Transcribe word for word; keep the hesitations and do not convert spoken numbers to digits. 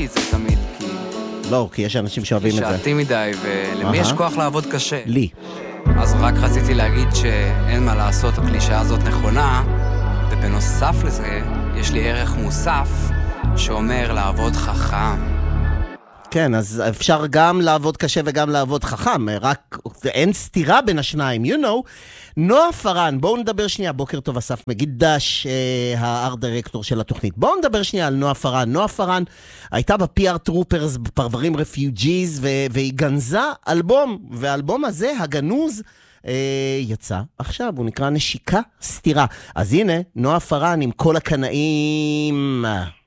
אמרתי את זה תמיד, כי... לא, כי יש אנשים שאוהבים את זה. שעתי מדי, ולמי יש כוח לעבוד קשה? לי. אז רק רציתי להגיד שאין מה לעשות, הקלישה הזאת נכונה, ובנוסף לזה, יש לי ערך מוסף שאומר לעבוד חכם. כן, אז אפשר גם לעבוד קשה וגם לעבוד חכם, רק אין סתירה בין השניים, you know. נועה פרן, בואו נדבר שנייה, בוקר טוב אסף מגידש, הארט דירקטור של התוכנית. בואו נדבר שנייה על נועה פרן. נועה פרן הייתה ב-פי אר טרופרס, בפרברים רפיוג'יז, והיא גנזה אלבום, והאלבום הזה, הגנוז, יצא עכשיו, הוא נקרא נשיקה סתירה. אז הנה, נועה פרן עם כל הקנאים...